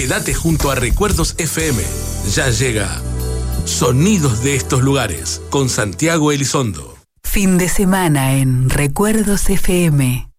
Quédate junto a Recuerdos FM. Ya llega Sonidos de estos lugares con Santiago Elizondo. Fin de semana en Recuerdos FM.